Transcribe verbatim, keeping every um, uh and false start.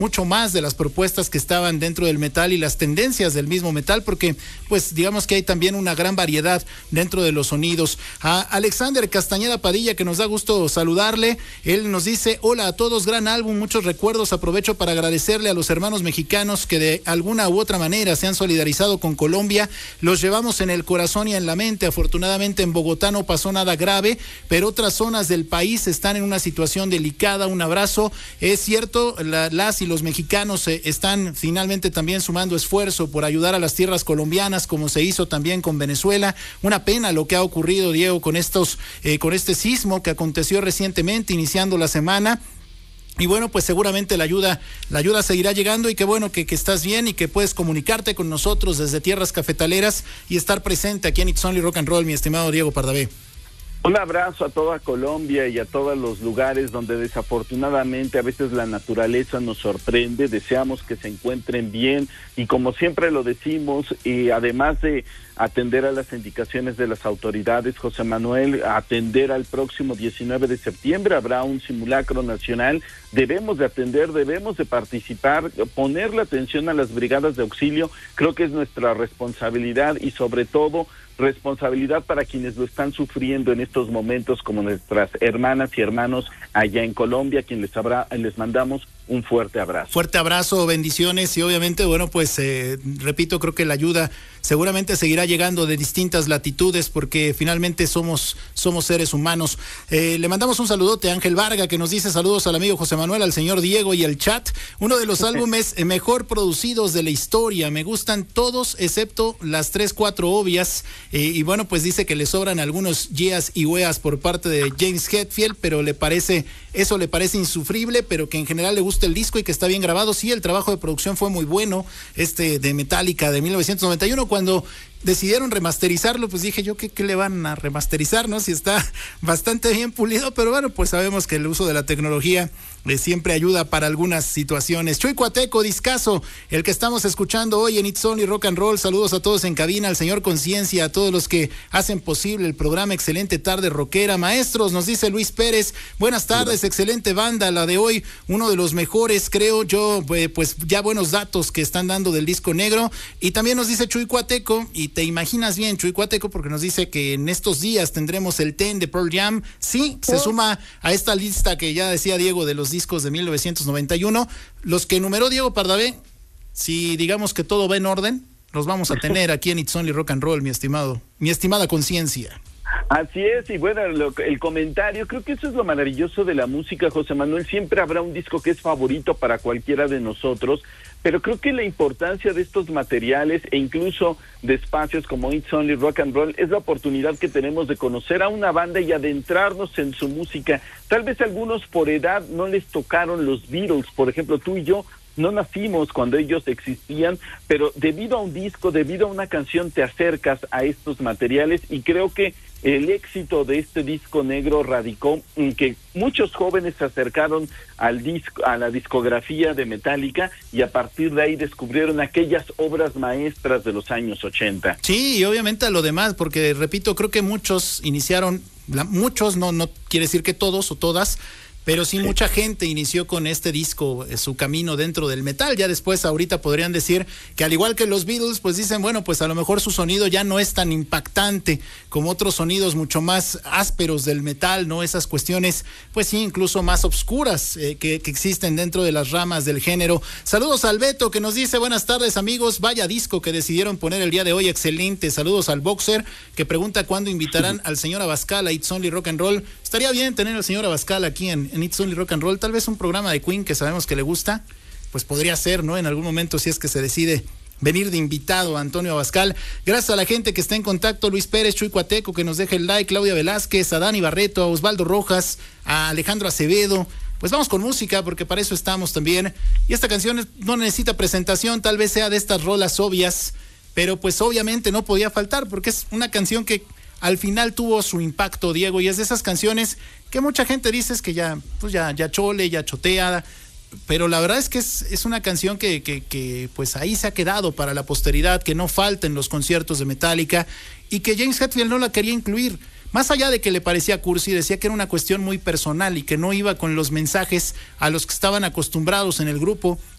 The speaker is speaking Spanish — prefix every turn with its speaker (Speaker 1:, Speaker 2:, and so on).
Speaker 1: mucho más de las propuestas que estaban dentro del metal y las tendencias del mismo metal, porque pues digamos que hay también una gran variedad dentro de los sonidos. A Alexander Castañeda Padilla, que nos da gusto saludarle, él nos dice: hola a todos, gran álbum, muchos recuerdos, aprovecho para agradecerle a los hermanos mexicanos que de alguna u otra manera se han solidarizado con Colombia, los llevamos en el corazón y en la mente. Afortunadamente en Bogotá no pasó nada grave, pero otras zonas del país están en una situación delicada. Un abrazo. Es cierto, la, las y los mexicanos eh, están finalmente también sumando esfuerzo por ayudar a las tierras colombianas, como se hizo también con Venezuela. Una pena lo que ha ocurrido, Diego, con estos, eh, con este sismo que aconteció recientemente, iniciando la semana. Y bueno, pues seguramente la ayuda, la ayuda seguirá llegando, y qué bueno que, que estás bien y que puedes comunicarte con nosotros desde tierras cafetaleras y estar presente aquí en It's Only Rock and Roll, mi estimado Diego Pardavé.
Speaker 2: Un abrazo a toda Colombia y a todos los lugares donde desafortunadamente a veces la naturaleza nos sorprende. Deseamos que se encuentren bien y, como siempre lo decimos, y además de atender a las indicaciones de las autoridades, José Manuel, atender al próximo diecinueve de septiembre, habrá un simulacro nacional. Debemos de atender, debemos de participar, ponerle atención a las brigadas de auxilio. Creo que es nuestra responsabilidad, y sobre todo responsabilidad para quienes lo están sufriendo en estos momentos, como nuestras hermanas y hermanos allá en Colombia, quien les habrá, les mandamos un fuerte abrazo.
Speaker 1: Fuerte abrazo, bendiciones, y obviamente, bueno, pues eh, repito, creo que la ayuda seguramente seguirá llegando de distintas latitudes, porque finalmente somos, somos seres humanos. Eh, le mandamos un saludote a Ángel Varga, que nos dice: saludos al amigo José Manuel, al señor Diego y al chat. Uno de los álbumes mejor producidos de la historia. Me gustan todos, excepto las tres, cuatro obvias. Eh, y bueno, pues dice que le sobran algunos yeas y weas por parte de James Hetfield, pero le parece, eso le parece insufrible, pero que en general le gusta el disco y que está bien grabado. Sí, el trabajo de producción fue muy bueno, este de Metallica de mil novecientos noventa y uno. Cuando decidieron remasterizarlo, pues dije yo, ¿qué, qué le van a remasterizar, no? Si está bastante bien pulido, pero bueno, pues sabemos que el uso de la tecnología eh, siempre ayuda para algunas situaciones. Chuy Cuateco, discazo, el que estamos escuchando hoy en It's Only Rock and Roll. Saludos a todos en cabina, al señor Conciencia, a todos los que hacen posible el programa. Excelente tarde rockera. Maestros, nos dice Luis Pérez, buenas tardes, excelente banda, la de hoy, uno de los mejores, creo yo, eh, pues ya buenos datos que están dando del disco negro. Y también nos dice Chuy Cuateco, y te imaginas bien, Chuy Cuateco, porque nos dice que en estos días tendremos el ten de Pearl Jam. Sí, se suma a esta lista que ya decía Diego de los discos de mil novecientos noventa y uno, los que enumeró Diego Pardavé. Si digamos que todo va en orden, los vamos a tener aquí en It's Only Rock and Roll, mi estimado, mi estimada Conciencia.
Speaker 2: Así es, y bueno, lo, el comentario, creo que eso es lo maravilloso de la música, José Manuel. Siempre habrá un disco que es favorito para cualquiera de nosotros, pero creo que la importancia de estos materiales e incluso de espacios como It's Only Rock and Roll es la oportunidad que tenemos de conocer a una banda y adentrarnos en su música. Tal vez algunos por edad no les tocaron los Beatles, por ejemplo, tú y yo no nacimos cuando ellos existían, pero debido a un disco, debido a una canción, te acercas a estos materiales, y creo que el éxito de este disco negro radicó en que muchos jóvenes se acercaron al disco, a la discografía de Metallica, y a partir de ahí descubrieron aquellas obras maestras de los años ochenta.
Speaker 1: Sí, y obviamente a lo demás, porque repito, creo que muchos iniciaron, la, muchos, no, no quiere decir que todos o todas, pero sí, sí, mucha gente inició con este disco eh, su camino dentro del metal. Ya después, ahorita podrían decir que al igual que los Beatles, pues dicen, bueno, pues a lo mejor su sonido ya no es tan impactante como otros sonidos mucho más ásperos del metal, ¿no? Esas cuestiones, pues sí, incluso más obscuras eh, que, que existen dentro de las ramas del género. Saludos al Beto, que nos dice, buenas tardes, amigos, vaya disco que decidieron poner el día de hoy, excelente. Saludos al Boxer, que pregunta cuándo invitarán al señor Abascal a It's Only Rock and Roll. Estaría bien tener al señor Abascal aquí en, en It's Only Rock and Roll, tal vez un programa de Queen que sabemos que le gusta, pues podría ser, ¿no? En algún momento, si es que se decide venir de invitado a Antonio Abascal. Gracias a la gente que está en contacto, Luis Pérez, Chuy Cuateco, que nos deje el like, Claudia Velázquez, a Dani Barreto, a Osvaldo Rojas, a Alejandro Acevedo. Pues vamos con música, porque para eso estamos también. Y esta canción no necesita presentación, tal vez sea de estas rolas obvias, pero pues obviamente no podía faltar, porque es una canción que al final tuvo su impacto, Diego, y es de esas canciones que mucha gente dice es que ya, pues ya, ya chole, ya chotea, pero la verdad es que es, es una canción que, que, que pues ahí se ha quedado para la posteridad, que no falta en los conciertos de Metallica, y que James Hetfield no la quería incluir. Más allá de que le parecía cursi, decía que era una cuestión muy personal y que no iba con los mensajes a los que estaban acostumbrados en el grupo,